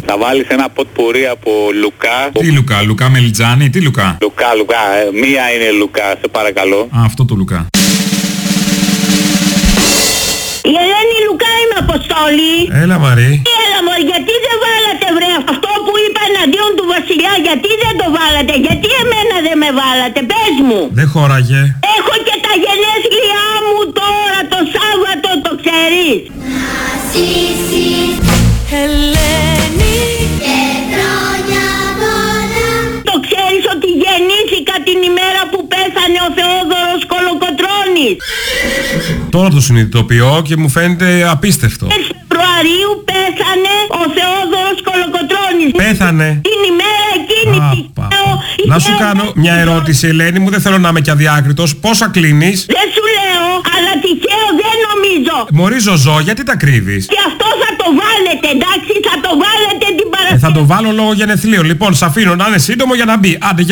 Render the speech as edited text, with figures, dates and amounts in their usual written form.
Θα βάλεις ένα ποτπουρί από Λουκά. Τι Λουκά, Λουκά Μελιτζάνη, τι Λουκά? Λουκά, μία είναι Λουκά, σε παρακαλώ. Α, αυτό το Λουκά. Η Ελένη Λουκά είμαι, Αποστόλη. Έλα Μαρή. Έλα μωρέ, γιατί δεν βάλατε βρε αυτό που είπα εναντίον του βασιλιά, γιατί δεν το βάλατε, γιατί εμένα δεν με βάλατε, πες μου. Δεν χώραγε. Έχω και τα γενέθλιά μου τώρα το Σάββατο, το ξέρεις. Ελένη και χρόνια πολλά. Το ξέρεις ότι γεννήθηκα την ημέρα που πέθανε ο Θεόδωρος Κολοκοτρώνης. Τώρα το συνειδητοποιώ και μου φαίνεται απίστευτο. Φεβρουαρίου πέθανε ο Θεόδωρος Κολοκοτρώνης. Πέθανε. Την ημέρα εκείνη Να σου κάνω μια ερώτηση, Ελένη μου, δεν θέλω να είμαι και αδιάκριτος. Πόσα κλείνεις? Δεν σου λέω, αλλά τυχαίο δεν νομίζω. Μωρή Ζωζό, γιατί τα κρύβεις? Και αυτό θα το βάλετε, εντάξει, θα το βάλετε την Παρασκευή. Θα το βάλω λόγω γενεθλίων. Λοιπόν, σ' αφήνω να είναι σύντομο για να μπει. Άντε,